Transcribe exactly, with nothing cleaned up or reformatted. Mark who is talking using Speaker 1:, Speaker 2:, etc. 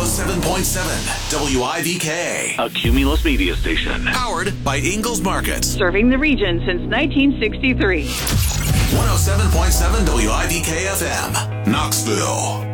Speaker 1: oh seven point seven W I V K.
Speaker 2: A Cumulus media station.
Speaker 1: Powered by Ingalls Market.
Speaker 3: Serving the region since nineteen sixty-three.
Speaker 1: one oh seven point seven W I V K F M, Knoxville.